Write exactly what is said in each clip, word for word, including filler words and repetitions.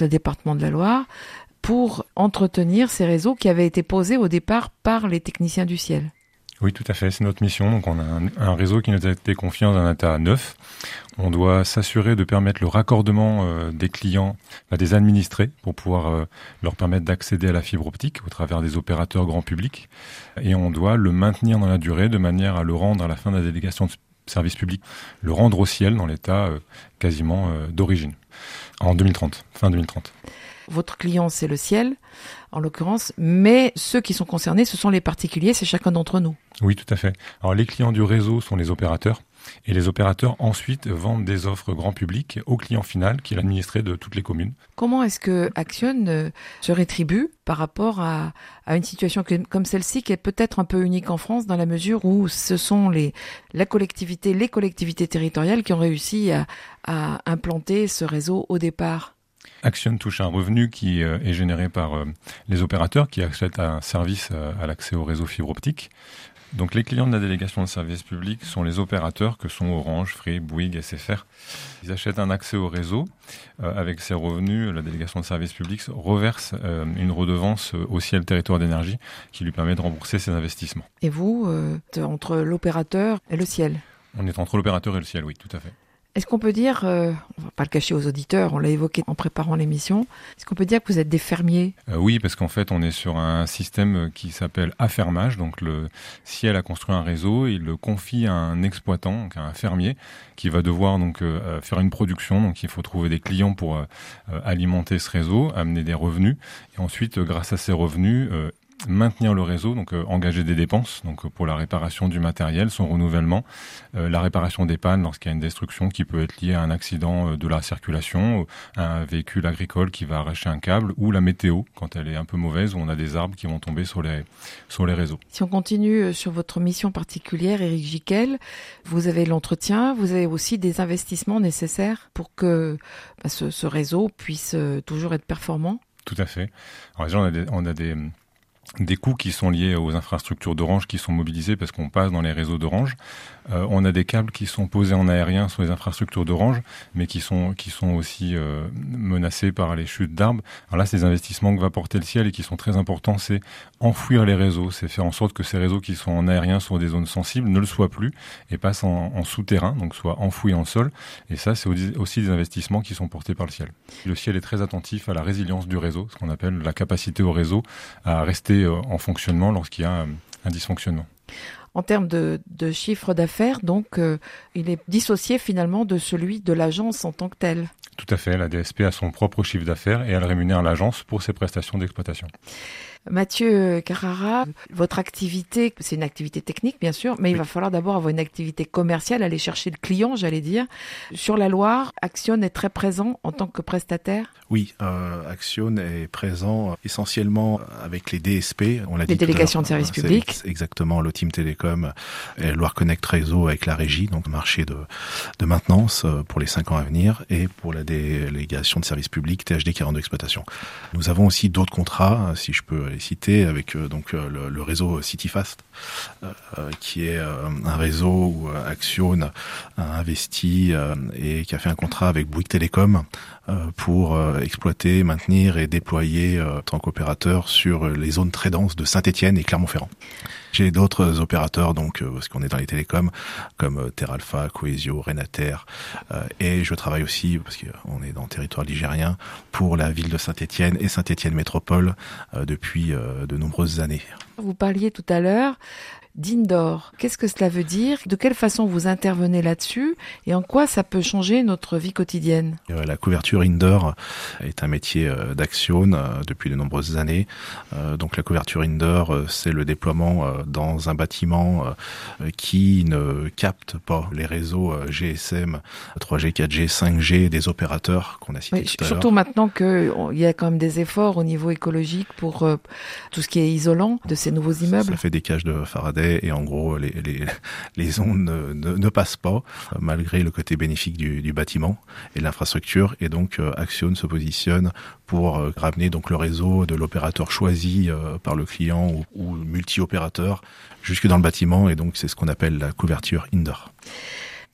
le département de la Loire, pour entretenir ces réseaux qui avaient été posés au départ par les techniciens du ciel. Oui, tout à fait, c'est notre mission. Donc, on a un, un réseau qui nous a été confié dans un état neuf. On doit s'assurer de permettre le raccordement euh, des clients, bah, des administrés, pour pouvoir euh, leur permettre d'accéder à la fibre optique au travers des opérateurs grand public. Et on doit le maintenir dans la durée de manière à le rendre à la fin de la délégation de service public, le rendre au ciel dans l'état euh, quasiment euh, d'origine, en deux mille trente, fin deux mille trente. Votre client, c'est le ciel, en l'occurrence, mais ceux qui sont concernés, ce sont les particuliers, c'est chacun d'entre nous. Oui, tout à fait. Alors, les clients du réseau sont les opérateurs, et les opérateurs, ensuite, vendent des offres grand public au client final, qui est l'administré de toutes les communes. Comment est-ce que Axione euh, se rétribue par rapport à, à une situation que, comme celle-ci, qui est peut-être un peu unique en France, dans la mesure où ce sont les, la collectivité, les collectivités territoriales qui ont réussi à, à implanter ce réseau au départ ? Axione touche un revenu qui euh, est généré par euh, les opérateurs qui achètent un service euh, à l'accès au réseau fibre optique. Donc les clients de la délégation de service public sont les opérateurs que sont Orange, Free, Bouygues, S F R. Ils achètent un accès au réseau. Euh, avec ces revenus, la délégation de service public reverse euh, une redevance au ciel territoire d'énergie qui lui permet de rembourser ses investissements. Et vous, euh, entre l'opérateur et le ciel ? On est entre l'opérateur et le ciel, oui, tout à fait. Est-ce qu'on peut dire, euh, on va pas le cacher aux auditeurs, on l'a évoqué en préparant l'émission, est-ce qu'on peut dire que vous êtes des fermiers ? euh, Oui, parce qu'en fait, on est sur un système qui s'appelle affermage. Donc, le ciel a construit un réseau, il le confie à un exploitant, donc à un fermier, qui va devoir donc euh, faire une production. Donc, il faut trouver des clients pour euh, alimenter ce réseau, amener des revenus, et ensuite, euh, grâce à ces revenus, euh, maintenir le réseau, donc euh, engager des dépenses, donc euh, pour la réparation du matériel, son renouvellement, euh, la réparation des pannes lorsqu'il y a une destruction qui peut être liée à un accident euh, de la circulation, un véhicule agricole qui va arracher un câble, ou la météo quand elle est un peu mauvaise, où on a des arbres qui vont tomber sur les sur les réseaux. Si on continue sur votre mission particulière, Éric Giquel, vous avez l'entretien, vous avez aussi des investissements nécessaires pour que bah, ce, ce réseau puisse euh, toujours être performant. Tout à fait. Alors déjà, on a des, on a des des coûts qui sont liés aux infrastructures d'Orange qui sont mobilisées parce qu'on passe dans les réseaux d'Orange. Euh, on a des câbles qui sont posés en aérien sur les infrastructures d'Orange, mais qui sont qui sont aussi euh, menacés par les chutes d'arbres. Alors là, c'est des investissements que va porter le ciel et qui sont très importants. C'est enfouir les réseaux, c'est faire en sorte que ces réseaux qui sont en aérien sur des zones sensibles ne le soient plus et passent en, en souterrain, donc soient enfouis en sol. Et ça, c'est aussi des investissements qui sont portés par le ciel. Le ciel est très attentif à la résilience du réseau, ce qu'on appelle la capacité au réseau à rester en fonctionnement lorsqu'il y a un dysfonctionnement. En termes de, de chiffre d'affaires, donc, euh, il est dissocié finalement de celui de l'agence en tant que telle. Tout à fait. La D S P a son propre chiffre d'affaires et elle rémunère l'agence pour ses prestations d'exploitation. Mathieu Carrara, votre activité, c'est une activité technique bien sûr, mais oui. Il va falloir d'abord avoir une activité commerciale, aller chercher le client, j'allais dire. Sur la Loire, Axione est très présent en tant que prestataire ? Oui, euh, Axione est présent essentiellement avec les D S P. On l'a les dit délégations de service public. Exactement, l'O T I M Télécom et Loire Connect Réseau avec la régie, donc marché de, de maintenance pour les cinq ans à venir, et pour la délégation de service public T H D quarante-deux Exploitation. Nous avons aussi d'autres contrats, si je peux les citer, avec euh, donc euh, le, le réseau CityFast, euh, qui est euh, un réseau où euh, Axione a investi euh, et qui a fait un contrat avec Bouygues Télécom euh, pour euh, exploiter, maintenir et déployer euh, en tant qu'opérateur sur les zones très denses de Saint-Étienne et Clermont-Ferrand. J'ai d'autres opérateurs, donc euh, parce qu'on est dans les télécoms, comme euh, Teralpha, Coesio, Renater, euh, et je travaille aussi, parce qu'on est dans le territoire ligérien, pour la ville de Saint-Étienne et Saint-Étienne Métropole euh, depuis euh, de nombreuses années. Vous parliez tout à l'heure d'Indoor. Qu'est-ce que cela veut dire ? De quelle façon vous intervenez là-dessus ? Et en quoi ça peut changer notre vie quotidienne ? euh, La couverture Indoor est un métier euh, d'Axione euh, depuis de nombreuses années. Euh, donc la couverture Indoor, euh, c'est le déploiement euh, dans un bâtiment euh, qui ne capte pas les réseaux euh, G S M, trois G, quatre G, cinq G des opérateurs qu'on a cités oui, tout à l'heure. Surtout maintenant qu'il y a quand même des efforts au niveau écologique pour euh, tout ce qui est isolant de ces nouveaux immeubles. Ça fait des cages de Faraday et en gros les, les, les ondes ne, ne, ne passent pas malgré le côté bénéfique du, du bâtiment et de l'infrastructure, et donc euh, Axione se positionne pour euh, ramener donc le réseau de l'opérateur choisi euh, par le client ou, ou multi-opérateur jusque dans le bâtiment, et donc c'est ce qu'on appelle la couverture Indoor.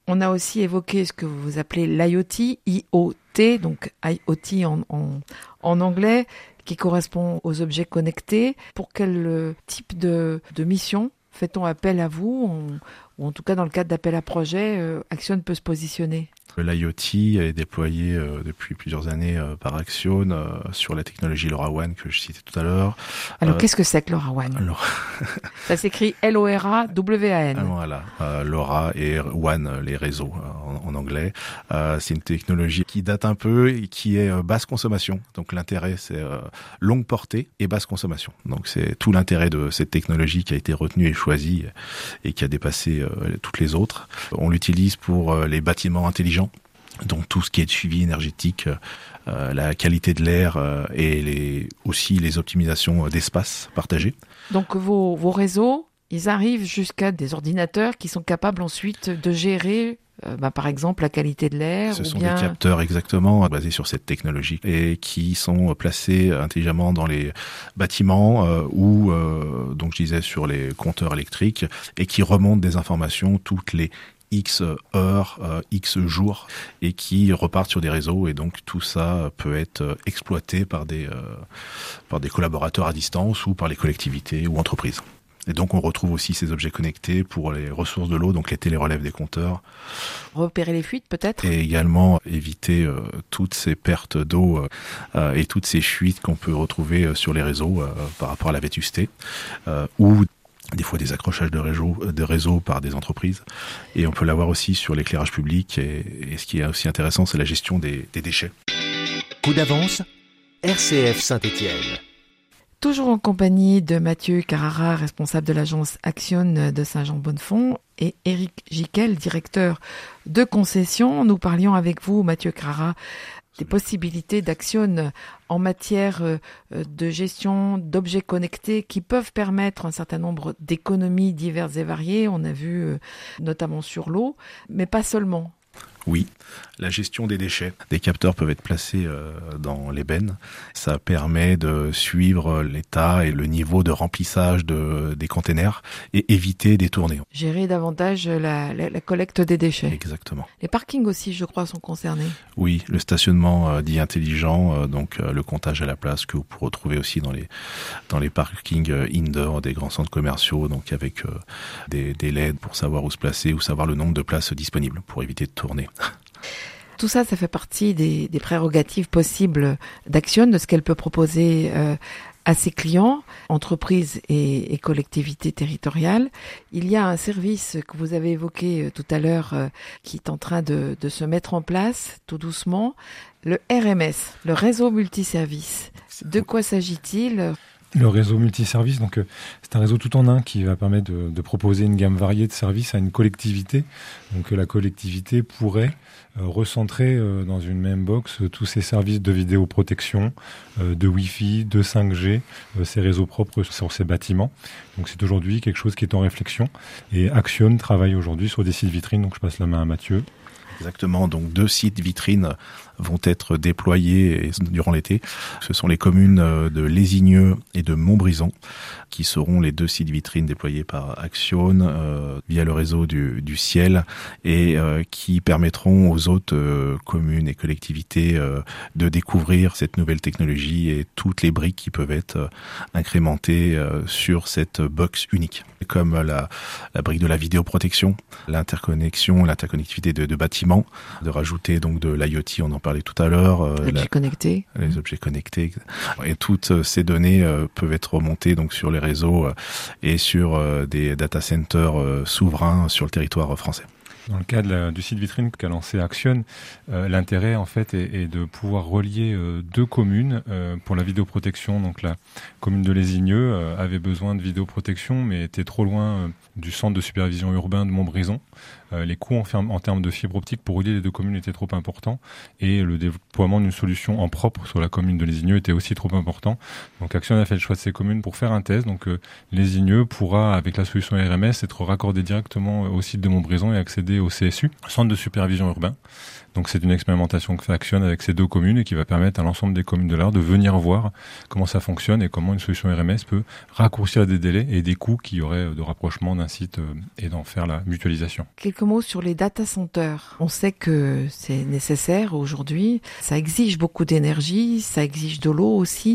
On a aussi évoqué ce que vous appelez l'I O T, I O T, donc I O T en, en, en anglais, qui correspond aux objets connectés. Pour quel type de, de mission fait-on appel à vous, on, ou en tout cas dans le cadre d'appel à projet, euh, Axione peut se positionner? L'I O T est déployé euh, depuis plusieurs années euh, par Axione euh, sur la technologie LoRaWAN que je citais tout à l'heure. Alors euh, qu'est-ce que c'est que LoRaWAN? Alors... Ça s'écrit L O R A W A N. Voilà, euh, LoRa et WAN, les réseaux euh, en, en anglais. Euh, c'est une technologie qui date un peu et qui est euh, basse consommation. Donc l'intérêt c'est euh, longue portée et basse consommation. Donc c'est tout l'intérêt de cette technologie qui a été retenue et choisie et qui a dépassé euh, toutes les autres. On l'utilise pour euh, les bâtiments intelligents. Donc tout ce qui est de suivi énergétique, euh, la qualité de l'air euh, et les, aussi les optimisations d'espace partagés. Donc vos, vos réseaux, ils arrivent jusqu'à des ordinateurs qui sont capables ensuite de gérer euh, bah, par exemple la qualité de l'air. Ce ou sont bien... des capteurs exactement basés sur cette technologie et qui sont placés intelligemment dans les bâtiments euh, ou euh, donc je disais sur les compteurs électriques et qui remontent des informations toutes les X heures, euh, X jours et qui repartent sur des réseaux et donc tout ça peut être exploité par des, euh, par des collaborateurs à distance ou par les collectivités ou entreprises. Et donc on retrouve aussi ces objets connectés pour les ressources de l'eau, donc les télérelèves des compteurs. Repérer les fuites peut-être ? Et également éviter euh, toutes ces pertes d'eau euh, et toutes ces fuites qu'on peut retrouver sur les réseaux euh, par rapport à la vétusté euh, ou des fois des accrochages de réseaux, de réseaux par des entreprises. Et on peut l'avoir aussi sur l'éclairage public. Et, et ce qui est aussi intéressant, c'est la gestion des, des déchets. Coup d'avance, R C F Saint-Étienne. Toujours en compagnie de Mathieu Carrara, responsable de l'agence Axione de Saint-Jean-Bonnefonds, et Éric Giquel, directeur de concession. Nous parlions avec vous, Mathieu Carrara, des possibilités d'Axione en matière de gestion d'objets connectés qui peuvent permettre un certain nombre d'économies diverses et variées. On a vu notamment sur l'eau, mais pas seulement. Oui, la gestion des déchets. Des capteurs peuvent être placés euh, dans les bennes. Ça permet de suivre l'état et le niveau de remplissage de, des containers et éviter des tournées. Gérer davantage la, la, la collecte des déchets. Exactement. Les parkings aussi, je crois, sont concernés. Oui, le stationnement euh, dit intelligent, euh, donc euh, le comptage à la place que vous pouvez retrouver aussi dans les dans les parkings euh, indoor des grands centres commerciaux, donc avec euh, des, des L E D pour savoir où se placer ou savoir le nombre de places disponibles pour éviter de tourner. Tout ça, ça fait partie des, des prérogatives possibles d'Axione, de ce qu'elle peut proposer euh, à ses clients, entreprises et, et collectivités territoriales. Il y a un service que vous avez évoqué euh, tout à l'heure euh, qui est en train de, de se mettre en place tout doucement, le R M S, le réseau multiservice. De quoi s'agit-il ? Le réseau multiservice, donc euh, c'est un réseau tout en un qui va permettre de, de proposer une gamme variée de services à une collectivité. Donc euh, la collectivité pourrait euh, recentrer euh, dans une même box euh, tous ses services de vidéoprotection, euh, de Wi-Fi, de cinq G, euh, ses réseaux propres sur ses bâtiments. Donc c'est aujourd'hui quelque chose qui est en réflexion. Et Axione travaille aujourd'hui sur des sites vitrines. Donc je passe la main à Mathieu. Exactement, donc deux sites vitrines vont être déployés durant l'été. Ce sont les communes de Lézigneux et de Montbrison qui seront les deux sites vitrines déployés par Axione euh, via le réseau du, du ciel et euh, qui permettront aux autres euh, communes et collectivités euh, de découvrir cette nouvelle technologie et toutes les briques qui peuvent être euh, incrémentées euh, sur cette box unique. Comme la, la brique de la vidéoprotection, l'interconnexion, l'interconnectivité de, de bâtiments, de rajouter donc de l'I O T, on en parlait tout à l'heure. Euh, objets connectés. Les objets connectés. Et toutes ces données euh, peuvent être remontées donc sur les réseaux euh, et sur euh, des data centers euh, souverains sur le territoire français. Dans le cas de la, du site vitrine qu'a lancé Axione, euh, l'intérêt en fait est, est de pouvoir relier euh, deux communes euh, pour la vidéoprotection. Donc la commune de Lézigneux euh, avait besoin de vidéoprotection mais était trop loin euh, du centre de supervision urbain de Montbrison. Euh, les coûts en, en termes de fibre optique pour relier les deux communes étaient trop importants et le déploiement d'une solution en propre sur la commune de Lézigneux était aussi trop important. Donc Axione a fait le choix de ces communes pour faire un test. Donc euh, Lézigneux pourra, avec la solution R M S, être raccordé directement au site de Montbrison et accéder au C S U, centre de supervision urbain. Donc c'est une expérimentation que fait Axione avec ces deux communes et qui va permettre à l'ensemble des communes de l'Eure de venir voir comment ça fonctionne et comment une solution R M S peut raccourcir des délais et des coûts qu'il y aurait de rapprochement d'un site et d'en faire la mutualisation. Quelques mots sur les data centers. On sait que c'est nécessaire aujourd'hui. Ça exige beaucoup d'énergie, ça exige de l'eau aussi.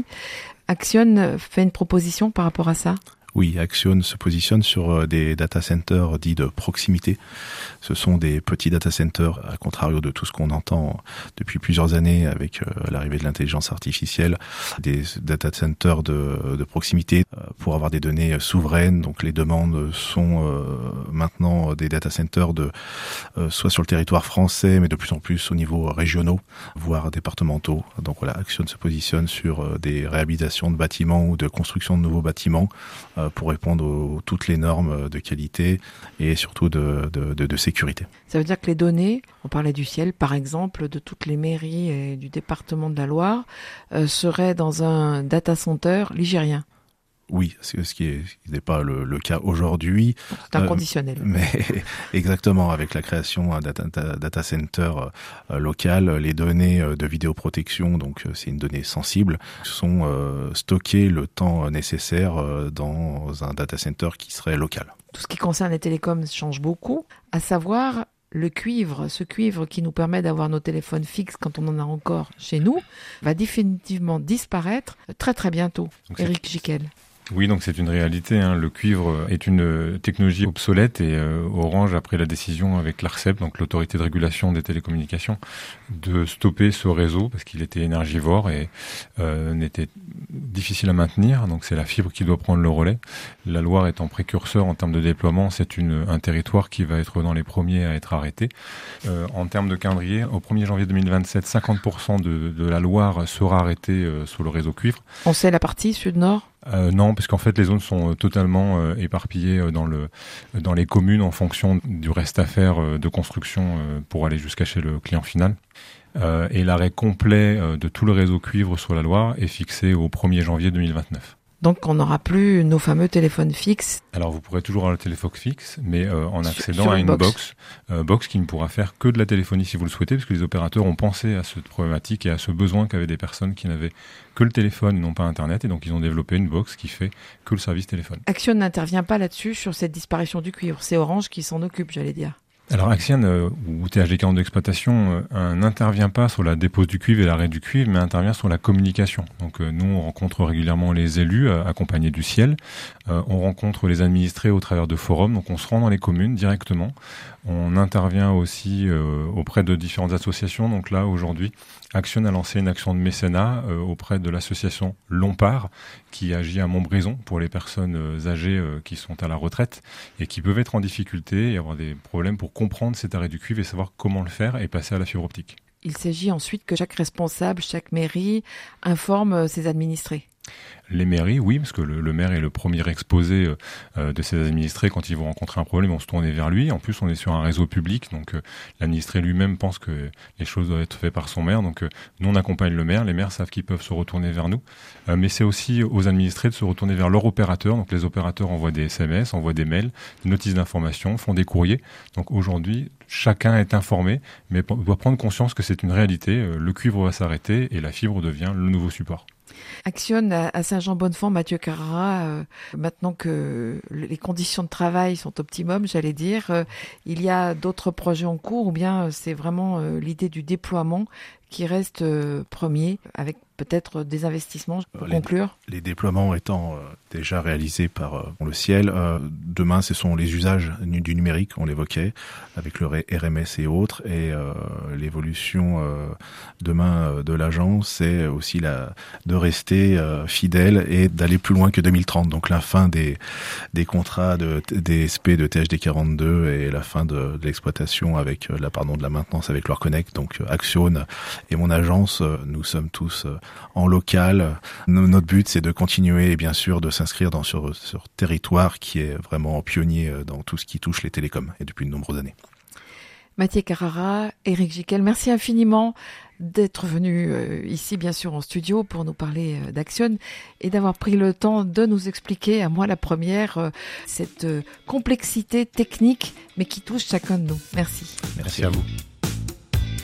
Axione fait une proposition par rapport à ça ? Oui, Axione se positionne sur des data centers dits de proximité. Ce sont des petits data centers, à contrario de tout ce qu'on entend depuis plusieurs années avec l'arrivée de l'intelligence artificielle, des data centers de, de proximité pour avoir des données souveraines. Donc les demandes sont maintenant des data centers de soit sur le territoire français, mais de plus en plus au niveau régionaux, voire départementaux. Donc voilà, Axione se positionne sur des réhabilitations de bâtiments ou de construction de nouveaux bâtiments pour répondre aux toutes les normes de qualité et surtout de, de, de, de sécurité. Ça veut dire que les données, on parlait du ciel par exemple, de toutes les mairies et du département de la Loire, euh, seraient dans un data center ligérien. Oui, ce qui n'est pas le, le cas aujourd'hui. C'est inconditionnel. Euh, mais exactement, avec la création d'un data, data center euh, local, les données de vidéoprotection, donc c'est une donnée sensible, sont euh, stockées le temps nécessaire euh, dans un data center qui serait local. Tout ce qui concerne les télécoms change beaucoup, à savoir le cuivre, ce cuivre qui nous permet d'avoir nos téléphones fixes quand on en a encore chez nous, va définitivement disparaître très très bientôt. Donc Éric Gicquel. Oui, donc c'est une réalité. Hein. Le cuivre est une technologie obsolète et euh, Orange a pris la décision avec l'Arcep, donc l'autorité de régulation des télécommunications, de stopper ce réseau parce qu'il était énergivore et euh, n'était difficile à maintenir. Donc c'est la fibre qui doit prendre le relais. La Loire étant précurseur en termes de déploiement, c'est une, un territoire qui va être dans les premiers à être arrêté. Euh, en termes de calendrier, au premier janvier deux mille vingt-sept, cinquante pour cent de, de la Loire sera arrêtée euh, sur le réseau cuivre. On sait la partie sud-nord ? Euh, non, parce qu'en fait les zones sont euh, totalement euh, éparpillées euh, dans le dans les communes en fonction du reste à faire euh, de construction euh, pour aller jusqu'à chez le client final. Euh, et l'arrêt complet euh, de tout le réseau cuivre sur la Loire est fixé au premier janvier deux mille vingt-neuf. Donc on n'aura plus nos fameux téléphones fixes. Alors vous pourrez toujours avoir le téléphone fixe, mais euh, en accédant sur à une box, box, euh, box qui ne pourra faire que de la téléphonie si vous le souhaitez, parce que les opérateurs ont pensé à cette problématique et à ce besoin qu'avaient des personnes qui n'avaient que le téléphone et non pas Internet, et donc ils ont développé une box qui fait que le service téléphone. Axione n'intervient pas là-dessus sur cette disparition du cuivre, c'est Orange qui s'en occupe, j'allais dire. Alors Axione euh, ou T H D quarante-deux d'exploitation euh, n'intervient pas sur la dépose du cuivre et l'arrêt du cuivre, mais intervient sur la communication. Donc euh, nous on rencontre régulièrement les élus euh, accompagnés du ciel, euh, on rencontre les administrés au travers de forums, donc on se rend dans les communes directement. On intervient aussi euh, auprès de différentes associations. Donc là aujourd'hui, Axione a lancé une action de mécénat euh, auprès de l'association Lompart qui agit à Montbrison pour les personnes euh, âgées euh, qui sont à la retraite et qui peuvent être en difficulté et avoir des problèmes pour comprendre cet arrêt du cuivre et savoir comment le faire et passer à la fibre optique. Il s'agit ensuite que chaque responsable, chaque mairie informe ses administrés. Les mairies, oui, parce que le, le maire est le premier exposé euh, de ses administrés. Quand ils vont rencontrer un problème, ils vont se tourner vers lui. En plus, on est sur un réseau public, donc euh, l'administré lui-même pense que les choses doivent être faites par son maire. Donc euh, nous, on accompagne le maire. Les maires savent qu'ils peuvent se retourner vers nous. Euh, mais c'est aussi aux administrés de se retourner vers leur opérateur. Donc les opérateurs envoient des S M S, envoient des mails, des notices d'information, font des courriers. Donc aujourd'hui, chacun est informé, mais doit prendre conscience que c'est une réalité. Euh, le cuivre va s'arrêter et la fibre devient le nouveau support. Axione à Saint-Jean-Bonnefonds, Mathieu Carrara, euh, maintenant que les conditions de travail sont optimum, j'allais dire, euh, il y a d'autres projets en cours ou bien c'est vraiment euh, l'idée du déploiement qui reste euh, premier avec peut-être des investissements pour les, conclure. Les déploiements étant euh, déjà réalisés par euh, le ciel, euh, demain ce sont les usages du numérique, on l'évoquait, avec le R M S et autres, et euh, l'évolution euh, demain euh, de l'agence, c'est aussi la, de rester euh, fidèle et d'aller plus loin que deux mille trente, donc la fin des, des contrats de, des S P de T H D quarante-deux et la fin de, de l'exploitation avec la, pardon, de la maintenance avec Loire-Connect, donc Axione et mon agence, nous sommes tous en local. Notre but, c'est de continuer, bien sûr, de s'inscrire dans sur, sur territoire qui est vraiment pionnier dans tout ce qui touche les télécoms et depuis de nombreuses années. Mathieu Carrara, Éric Gicquel, merci infiniment d'être venu euh, ici, bien sûr, en studio pour nous parler euh, d'Axione et d'avoir pris le temps de nous expliquer, à moi la première, euh, cette euh, complexité technique, mais qui touche chacun de nous. Merci. Merci à vous.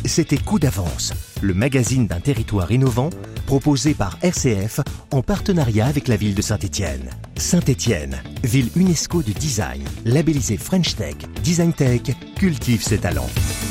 C'était Coup d'avance, le magazine d'un territoire innovant proposé par R C F en partenariat avec la ville de Saint-Étienne. Saint-Étienne, ville UNESCO du design, labellisée French Tech, Design Tech, cultive ses talents.